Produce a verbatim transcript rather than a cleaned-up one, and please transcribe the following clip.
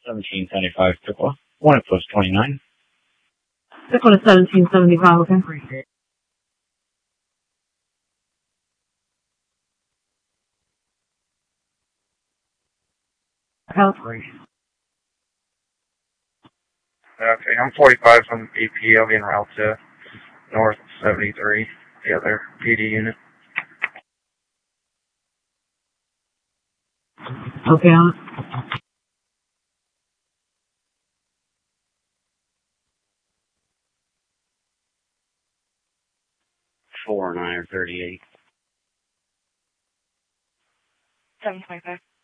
seventeen seventy-five, Pickle. One at post twenty-nine. Pickle to seventeen seventy-five, okay. Health. Okay, I'm forty-five from A P. I'll be en route to North seventy-three, the other P D unit. Okay, on it. Four nine or thirty-eight. seven twenty-five.